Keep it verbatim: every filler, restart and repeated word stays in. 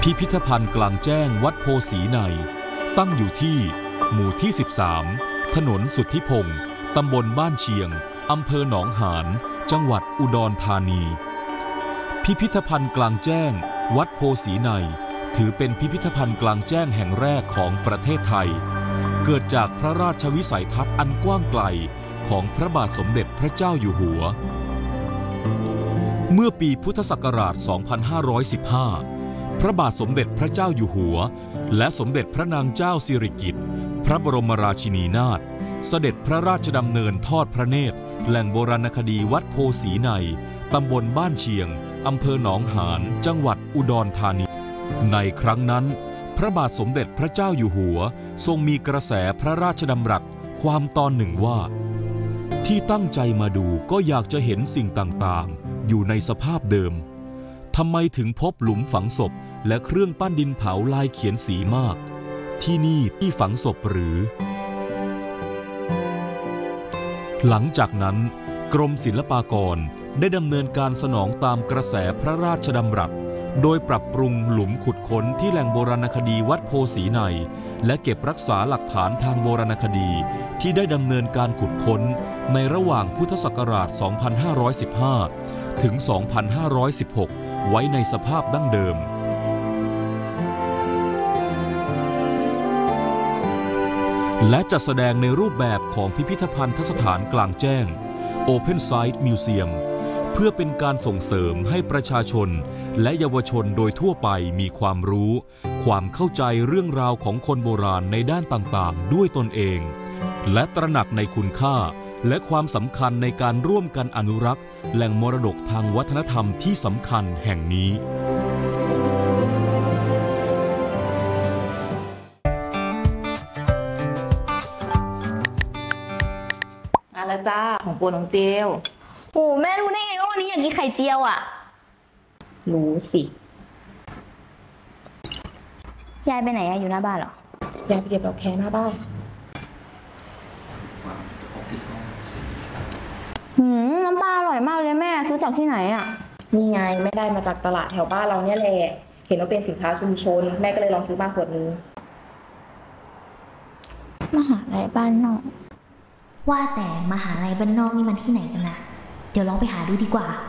พิพิธภัณฑ์กลางแจ้งวัดโพสีในตั้งอยู่ที่หมู่ที่สิบสามถนนสุทธิพงศ์ตำบลบ้านเชียงอำเภอหนองหานจังหวัดอุดรธานีพิพิธภัณฑ์กลางแจ้งวัดโพสีในถือเป็นพิพิธภัณฑ์กลางแจ้งแห่งแรกของประเทศไทยเกิดจากพระราชวิสัยทัศน์อันกว้างไกลของพระบาทสมเด็จพระเจ้าอยู่หัวเมื่อปีพุทธศักราช สองพันห้าร้อยสิบห้า พระบาทสมเด็จพระเจ้าอยู่หัวและสมเด็จพระนางเจ้าสิริกิติ์พระบรมราชินีนาถเสด็จพระราชดำเนินทอดพระเนตรแหล่งโบราณคดีวัดโพสีในตำบลบ้านเชียงอำเภอหนองหานจังหวัดอุดรธานีในครั้งนั้นพระบาทสมเด็จพระเจ้าอยู่หัวทรงมีกระแสพระราชดำรัสความตอนหนึ่งว่าที่ตั้งใจมาดูก็อยากจะเห็นสิ่งต่างๆอยู่ในสภาพเดิมทำไมถึงพบหลุมฝังศพและเครื่องปั้นดินเผาลายเขียนสีมากที่นี่ที่ฝังศพหรือหลังจากนั้นกรมศิลปากรได้ดำเนินการสนองตามกระแสพระราชดำรัสโดยปรับปรุงหลุมขุดค้นที่แหล่งโบราณคดีวัดโพสีในและเก็บรักษาหลักฐานทางโบราณคดีที่ได้ดำเนินการขุดค้นในระหว่างพุทธศักราช สองพันห้าร้อยสิบห้า ถึง สองพันห้าร้อยสิบหก ไว้ในสภาพดั้งเดิมและจัดแสดงในรูปแบบของพิพิธภัณฑสถานกลางแจ้ง Open Site Museum เพื่อเป็นการส่งเสริมให้ประชาชนและเยาวชนโดยทั่วไปมีความรู้ความเข้าใจเรื่องราวของคนโบราณในด้านต่างๆด้วยตนเองและตระหนักในคุณค่าและความสำคัญในการร่วมกันอนุรักษ์แหล่งมรดกทางวัฒนธรรมที่สำคัญแห่งนี้มาแล้วจ้าของโปรน้องเจลโอ้แม่รู้ได้ไงว่าวันนี้อยากกินไข่เจียวอ่ะรู้สิยายไปไหนอะอยู่หน้าบ้านเหรอยายไปเก็บดอกแคหน้าบ้านหืมน้ำปลาอร่อยมากเลยแม่ซื้อจากที่ไหนอ่ะนี่ไงไม่ได้มาจากตลาดแถวบ้านเราเนี่ยแหละเห็นว่าเป็นสินค้าชุมชนแม่ก็เลยลองซื้อมาขวดนึงมหาลัยบ้านนอกว่าแต่มหาลัยบ้านนอกนี่มันที่ไหนกันนะเดี๋ยวลองไปหาดูดีกว่า